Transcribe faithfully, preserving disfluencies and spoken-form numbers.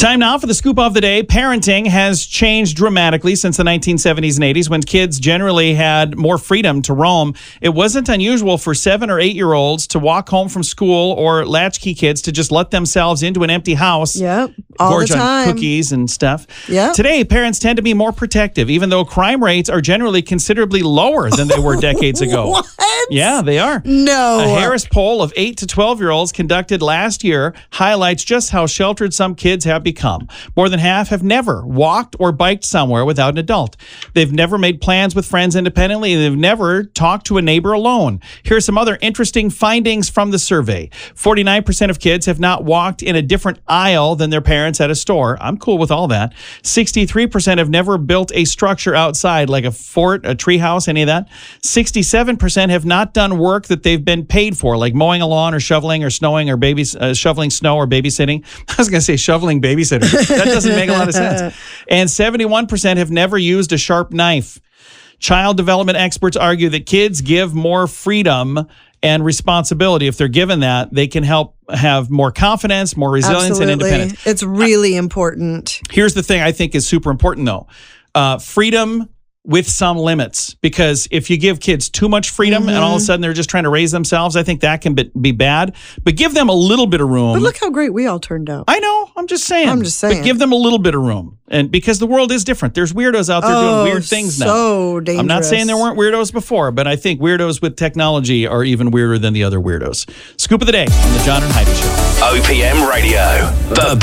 Time now for the scoop of the day. Parenting has changed dramatically since the nineteen seventies and eighties when kids generally had more freedom to roam. It wasn't unusual for seven or eight year olds to walk home from school or latchkey kids to just let themselves into an empty house. Yep, all gorge the time. On cookies and stuff. Yep. Today, parents tend to be more protective, even though crime rates are generally considerably lower than they were decades ago. What? Yeah, they are. No. A Harris poll of eight to twelve year olds conducted last year highlights just how sheltered some kids have become. More than half have never walked or biked somewhere without an adult. They've never made plans with friends independently. They've never talked to a neighbor alone. Here are some other interesting findings from the survey. forty-nine percent of kids have not walked in a different aisle than their parents at a store. I'm cool with all that. sixty-three percent have never built a structure outside, like a fort, a treehouse, any of that. sixty-seven percent have not done work that they've been paid for, like mowing a lawn or shoveling or snowing or babies, uh, shoveling snow or babysitting. I was going to say shoveling babysitter. That doesn't make a lot of sense. And seventy-one percent have never used a sharp knife. Child development experts argue that kids give more freedom and responsibility. If they're given that, they can help have more confidence, more resilience, Absolutely. and independence. It's really important. Here's the thing I think is super important, though. Uh, freedom with some limits, because if you give kids too much freedom mm-hmm. and all of a sudden they're just trying to raise themselves, I think that can be, be bad. But give them a little bit of room. But look how great we all turned out. I know. I'm just saying. I'm just saying. But give them a little bit of room. And because the world is different. There's weirdos out there oh, doing weird things now. So dangerous. I'm not saying there weren't weirdos before, but I think weirdos with technology are even weirder than the other weirdos. Scoop of the day on the John and Heidi Show. O P M Radio. The